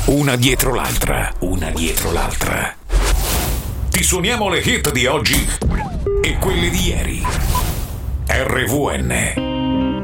Una dietro l'altra, una dietro l'altra. Ti suoniamo le hit di oggi e quelle di ieri. RVN.